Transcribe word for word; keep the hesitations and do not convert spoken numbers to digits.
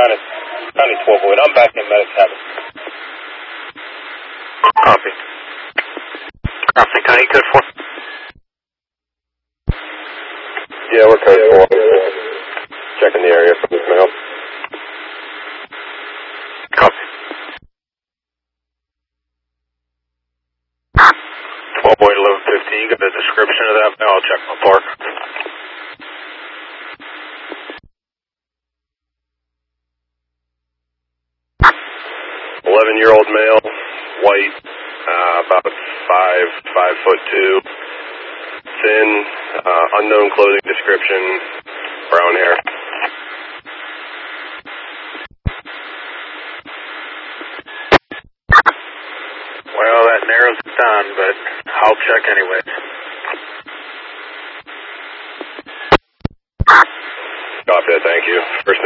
County, County twelve oh eight. I'm back in medic cabin. Copy. Copy. County code four. Yeah, we're code four. Checking the area for this mail. Copy. twelve oh eight, eleven fifteen, you got a description of that mail? I'll check my park. eleven-year-old male, white, uh, about five, five foot two, thin, uh, unknown clothing description, brown hair. Well, that narrows it down, but I'll check anyways. Copy that, thank you. First